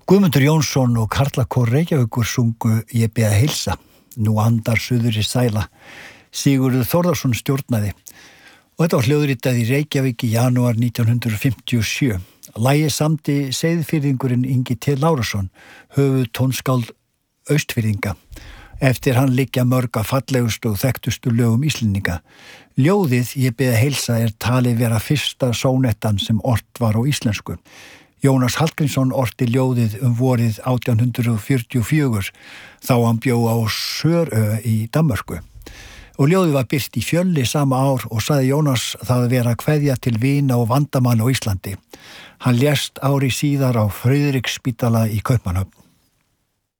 Guðmundur Jónsson og Karlakór Reykjavíkur sungu Ég bið að heilsa, Nú andar suður í sæla. Sigurður Þórðarsson stjórnaði og þetta var hljóðritað í Reykjavík í janúar 1957. Lagið samdi Seyðfirðingurinn Ingi T. Lárusson, höfuð tónskáld Austfirðinga. Eftir hann liggja mörg af fallegustu og þekktustu lögum Íslendinga. Ljóðið Ég bið að heilsa talið vera fyrsta sónettan sem ort var á íslensku. Jónas Hallgrímsson orti ljóðið vorið 1844, þá hann bjó á Sörö í Danmörku. Og ljóðið var birt í Fjölli sama ár og sagði Jónas það vera kveðja til vina og vandamanna á Íslandi. Hann lést ári síðar á Friðriksspítala í Kaupmannahöfn.